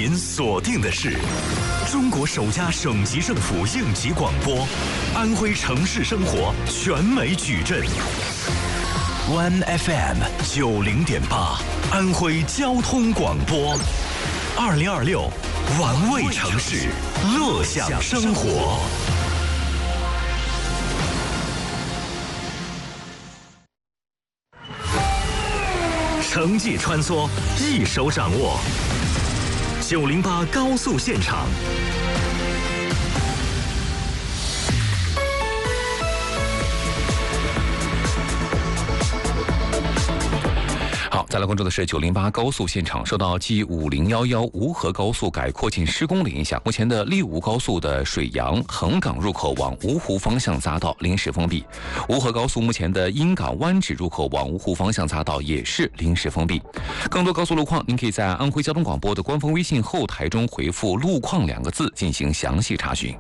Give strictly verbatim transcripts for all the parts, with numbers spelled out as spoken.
您锁定的是中国首家省级政府应急广播，安徽城市生活全美矩阵 ，One F M 九零点八，安徽交通广播，二零二六，玩味城市，乐享生活。城际穿梭，一手掌握。九零八高速现场。 好，再来关注的是九零八高速现场。受到 G 五零一一吴河高速改扩进施工的影响，目前的丽吴高速的水阳横岗入口往芜湖方向匝道临时封闭。吴河高速目前的鹰岗湾指入口往芜湖方向匝道也是临时封闭。更多高速路况，您可以在安徽交通广播的官方微信后台中回复“路况”两个字进行详细查询。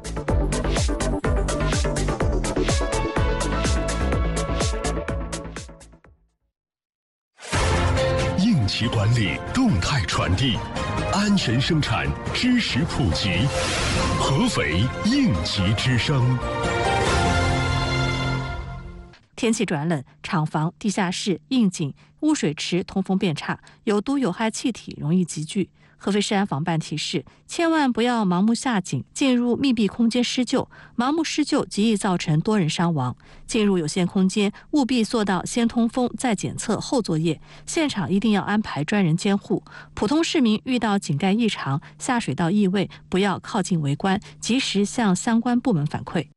应急管理动态传递，安全生产知识普及，合肥应急之声。 天气转冷，厂房、地下室、窨井、污水池通风变差，有毒有害气体容易集聚。合肥市安防办提示，千万不要盲目下井，进入密闭空间施救，盲目施救极易造成多人伤亡。进入有限空间，务必做到先通风再检测后作业，现场一定要安排专人监护。普通市民遇到井盖异常、下水道异味，不要靠近围观，及时向相关部门反馈。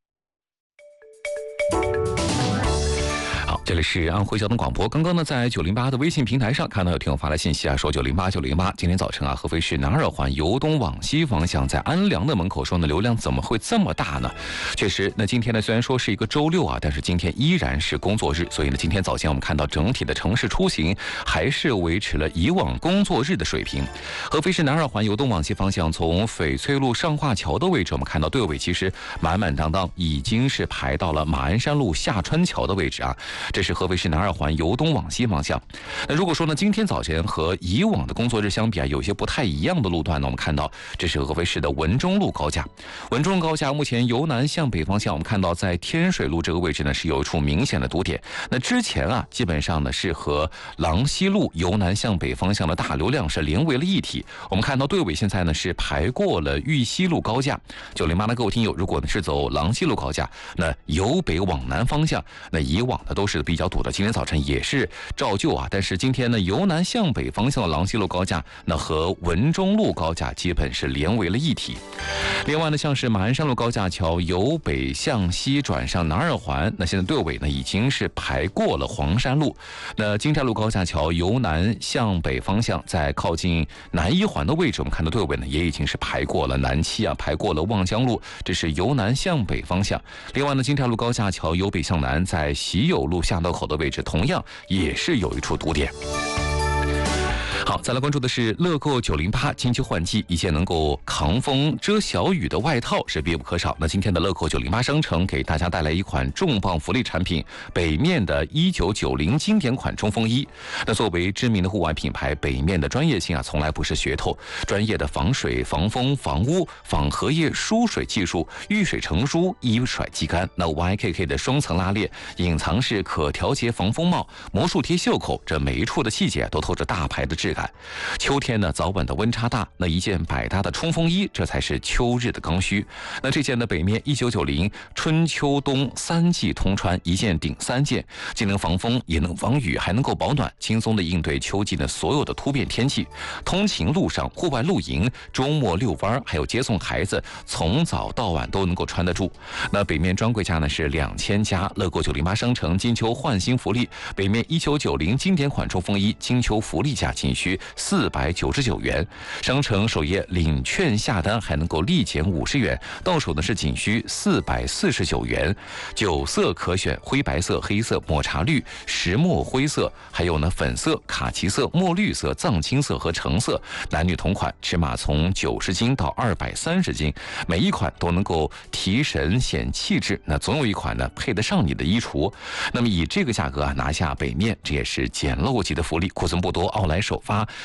好，这里是安徽交通广播。刚刚呢，在九零八的微信平台上看到有听友发来信息啊，说九零八九零八，今天早晨啊，合肥市南二环由东往西方向在安良的门口说呢，流量怎么会这么大呢？确实，那今天呢，虽然说是一个周六啊，但是今天依然是工作日，所以呢，今天早间我们看到整体的城市出行还是维持了以往工作日的水平。合肥市南二环由东往西方向，从翡翠路上化桥的位置，我们看到队尾其实满满当当，已经是排到了马鞍山路下川桥的位置啊。这是合肥市南二环由东往西方向。那如果说呢，今天早晨和以往的工作日相比啊，有些不太一样的路段呢，我们看到这是合肥市的文中路高架。文中路高架目前由南向北方向，我们看到在天水路这个位置呢是有一处明显的堵点。那之前啊，基本上呢是和郎西路由南向北方向的大流量是连为了一体。我们看到队尾现在呢是排过了玉溪路高架。九零八的各位听友，如果是走郎西路高架，那由北往南方向，那以往的都是比较堵的，今天早晨也是照旧啊，但是今天呢，由南向北方向的郎西路高架，那和文中路高架基本是连为了一体。另外呢，像是马鞍山路高架桥由北向西转上南二环，那现在队尾呢已经是排过了黄山路。那金寨路高架桥由南向北方向，在靠近南一环的位置，我们看到队尾呢也已经是排过了南七啊，排过了望江路，这是由南向北方向。另外呢，金寨路高架桥由北向南，在喜友路下道口的位置，同样也是有一处堵点。好，再来关注的是乐购九零八，金秋换季，一件能够扛风遮小雨的外套是必不可少。那今天的乐购九零八商城给大家带来一款重磅福利产品，北面的一九九零经典款冲锋衣。那作为知名的户外品牌，北面的专业性啊，从来不是噱头，专业的防水、防风、防污、仿荷叶疏水技术，遇水成珠，一甩即干。那 Y K K 的双层拉链，隐藏式可调节防风帽，魔术贴袖口，这每一处的细节都透着大牌的质感。秋天呢，早晚的温差大，那一件百搭的冲锋衣，这才是秋日的刚需。那这件的北面一九九零春秋冬三季通穿，一件顶三件，既能防风，也能防雨，还能够保暖，轻松的应对秋季的所有的突变天气。通勤路上、户外露营、周末遛弯，还有接送孩子，从早到晚都能够穿得住。那北面专柜价呢是两千加，乐购九零八商城金秋换新福利，北面一九九零经典款冲锋衣，金秋福利价仅需四百九十九元，商城首页领券下单还能够立减五十元，到手呢是仅需四百四十九元。九色可选，灰白色、黑色、抹茶绿、石墨灰色，还有呢粉色、卡其色、墨绿色、藏青色和橙色，男女同款，尺码从九十斤到二百三十斤，每一款都能够提神显气质。那总有一款呢配得上你的衣橱。那么以这个价格啊拿下北面，这也是捡漏级的福利。库存不多，奥莱首发